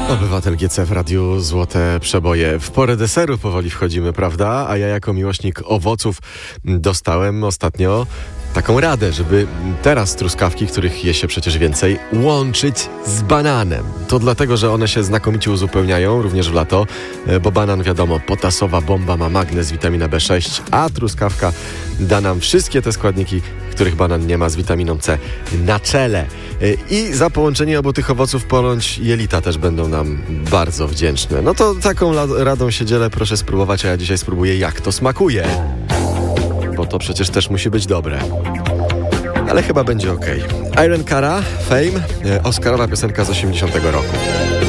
Obywatel GC w radiu Złote Przeboje. W porę deseru powoli wchodzimy, prawda? A ja jako miłośnik owoców dostałem ostatnio taką radę, żeby teraz truskawki, których je się przecież więcej, łączyć z bananem. To dlatego, że one się znakomicie uzupełniają, również w lato, bo banan, wiadomo, potasowa bomba, ma magnez, witamina B6, a truskawka da nam wszystkie te składniki, których banan nie ma, z witaminą C na czele. I za połączenie obu tych owoców ponoć jelita też będą nam bardzo wdzięczne. No to taką radą się dzielę, proszę spróbować, a ja dzisiaj spróbuję, jak to smakuje. Bo to przecież też musi być dobre. Ale chyba będzie okej. Iron Cara, Fame, Oscarowa piosenka z 80 roku.